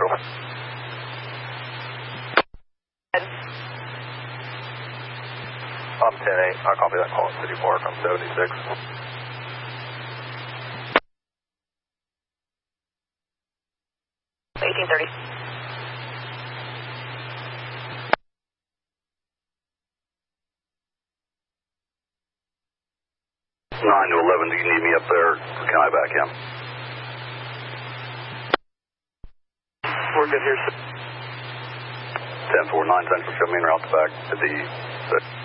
I'm 10-8. I copy that call at City Park. I'm 76. Nine to 11. Do you need me up there? Can I back in? We're good here, sir. 10-4, 9 Central. Show me en route to back to the